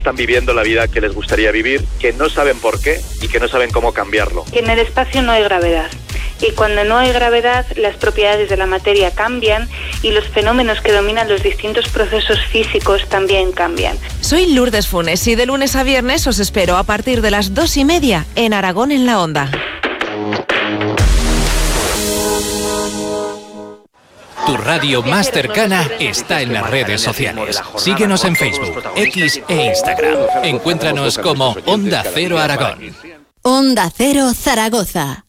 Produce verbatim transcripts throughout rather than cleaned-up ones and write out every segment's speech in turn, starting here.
Están viviendo la vida que les gustaría vivir, que no saben por qué y que no saben cómo cambiarlo. Que en el espacio no hay gravedad. Y cuando no hay gravedad, las propiedades de la materia cambian y los fenómenos que dominan los distintos procesos físicos también cambian. Soy Lourdes Funes y de lunes a viernes os espero a partir de las dos y media en Aragón en la Onda. Tu radio más cercana está en las redes sociales. Síguenos en Facebook, X e Instagram. Encuéntranos como Onda Cero Aragón. Onda Cero Zaragoza.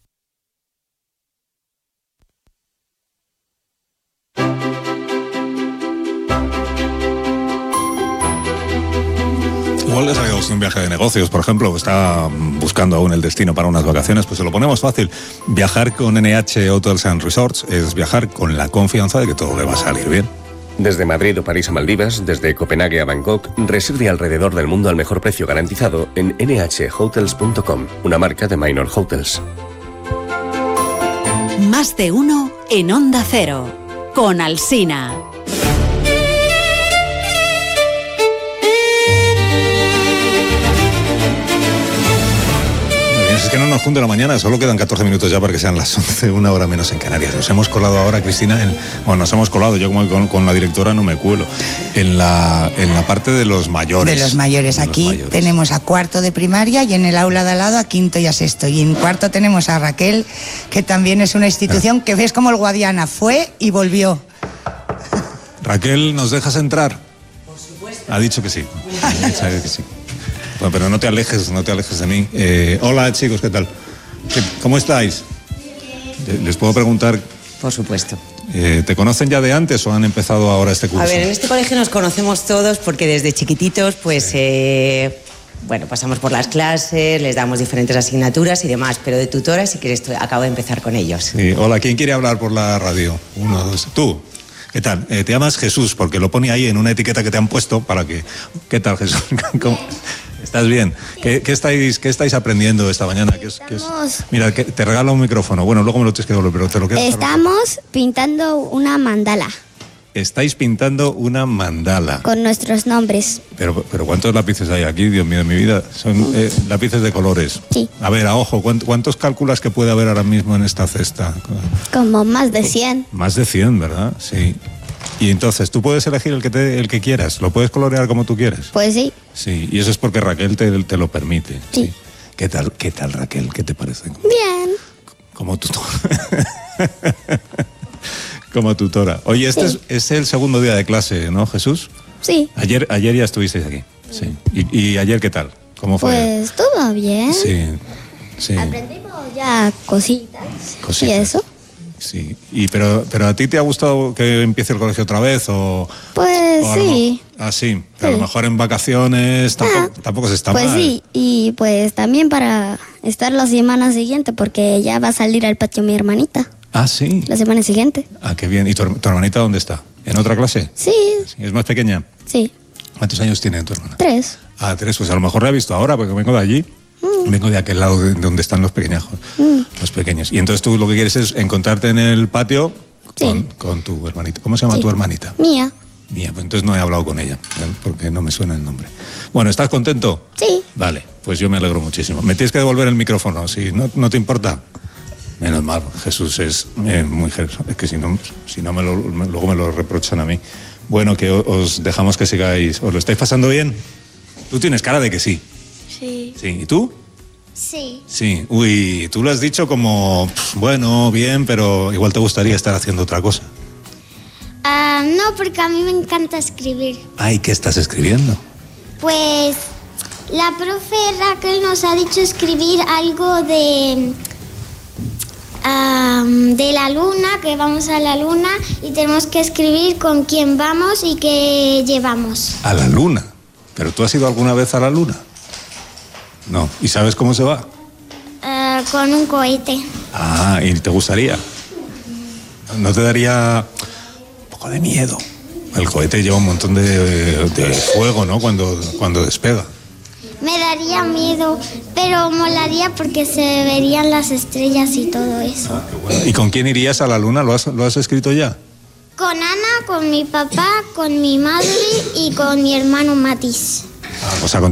Igual le sale un viaje de negocios, por ejemplo, está buscando aún el destino para unas vacaciones, pues se lo ponemos fácil. Viajar con N H Hotels and Resorts es viajar con la confianza de que todo le va a salir bien. Desde Madrid o París a Maldivas, desde Copenhague a Bangkok, reserve alrededor del mundo al mejor precio garantizado en ene hache hotels punto com, una marca de Minor Hotels. Más de uno en Onda Cero, con Alsina. Es que no nos funde la mañana, solo quedan catorce minutos ya para que sean las once, una hora menos en Canarias. Nos hemos colado ahora, Cristina, en, bueno, nos hemos colado, yo como con, con la directora no me cuelo, en la, en la parte de los mayores. De los mayores, de aquí los mayores. Tenemos a cuarto de primaria y en el aula de al lado a quinto y a sexto. Y en cuarto tenemos a Raquel, que también es una institución que ves como el Guadiana, fue y volvió. Raquel, ¿nos dejas entrar? Por supuesto. Ha dicho que sí. Sabe que sí. Bueno, pero no te alejes, no te alejes de mí. Eh, hola chicos, ¿qué tal? ¿Cómo estáis? ¿Les puedo preguntar? Por supuesto. Eh, ¿Te conocen ya de antes o han empezado ahora este curso? A ver, en este colegio nos conocemos todos porque desde chiquititos, pues, eh, bueno, pasamos por las clases, les damos diferentes asignaturas y demás, pero de tutora sí que estoy, acabo de empezar con ellos. Sí. Hola, ¿quién quiere hablar por la radio? Uno, dos, tú. ¿Qué tal? Eh, te llamas Jesús, porque lo pone ahí en una etiqueta que te han puesto para que... ¿Qué tal, Jesús? ¿Cómo? ¿Estás bien? ¿Qué, qué, estáis, ¿Qué estáis aprendiendo esta mañana? ¿Qué es, qué es? Mira, que te regalo un micrófono. Bueno, luego me lo tienes que devolver, pero te lo quedo. Estamos pintando una mandala. Estáis pintando una mandala. Con nuestros nombres. Pero, pero ¿cuántos lápices hay aquí? Dios mío, de mi vida. Son eh, lápices de colores. Sí. A ver, a ojo, ¿cuántos calculas que puede haber ahora mismo en esta cesta? Como más de cien. Más de cien, ¿verdad? Sí. Y entonces, tú puedes elegir el que, te, el que quieras, lo puedes colorear como tú quieras. Pues sí. Sí, y eso es porque Raquel te, te lo permite. Sí. Sí. ¿Qué tal, qué tal Raquel? ¿Qué te parece? Bien. Como tutora. Como tutora. Oye, este sí. es, es el segundo día de clase, ¿no, Jesús? Sí. Ayer, ayer ya estuvisteis aquí. Sí. ¿Y, y ayer qué tal? ¿Cómo fue? Pues todo bien. Sí. Sí. Aprendimos ya cositas. Cositas. ¿Y eso? Sí, y pero, pero ¿a ti te ha gustado que empiece el colegio otra vez? O, pues o sí. Lo, ah, sí, sí. A lo mejor en vacaciones tampoco, ah, tampoco se está pues mal. Pues sí, y pues también para estar la semana siguiente, porque ya va a salir al patio mi hermanita. Ah, sí. La semana siguiente. Ah, qué bien. ¿Y tu, tu hermanita dónde está? ¿En otra clase? Sí. sí. ¿Es más pequeña? Sí. ¿Cuántos años tiene tu hermana? Tres. Ah, tres, pues a lo mejor la he visto ahora, porque vengo de allí. Mm. Vengo de aquel lado de donde están los pequeñajos, mm. los pequeños. Y entonces tú lo que quieres es encontrarte en el patio con, sí. con tu hermanita. ¿Cómo se llama sí. tu hermanita? Mía. Mía, pues entonces no he hablado con ella, porque no me suena el nombre. Bueno, ¿estás contento? Sí. Vale, pues yo me alegro muchísimo. Me tienes que devolver el micrófono, si no, no te importa. Menos mal, Jesús es eh, muy... Es que si no, si no me lo, me, luego me lo reprochan a mí. Bueno, que os dejamos que sigáis. ¿Os lo estáis pasando bien? Tú tienes cara de que sí. Sí. Sí, ¿y tú? Sí. Sí, uy, tú lo has dicho como, bueno, bien, pero igual te gustaría estar haciendo otra cosa. Uh, no, porque a mí me encanta escribir. Ay, ¿qué estás escribiendo? Pues la profe Raquel nos ha dicho escribir algo de, um, de la luna, que vamos a la luna y tenemos que escribir con quién vamos y qué llevamos. ¿A la luna? ¿Pero tú has ido alguna vez a la luna? No. ¿Y sabes cómo se va? Uh, con un cohete. Ah, ¿y te gustaría? ¿No te daría un poco de miedo? El cohete lleva un montón de, de fuego, ¿no? Cuando, cuando despega. Me daría miedo, pero molaría porque se verían las estrellas y todo eso. Ah, qué bueno. ¿Y con quién irías a la luna? ¿Lo has, lo has escrito ya? Con Ana, con mi papá, con mi madre y con mi hermano Matis. Vamos a